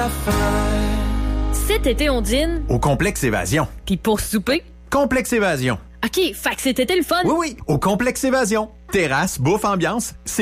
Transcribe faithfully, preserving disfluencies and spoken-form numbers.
Cet été, on dîne. Au Complexe Évasion. Puis pour souper. Complexe Évasion. OK, fait que cet été le fun. Oui, oui, au Complexe Évasion. Terrasse, bouffe, ambiance, c'est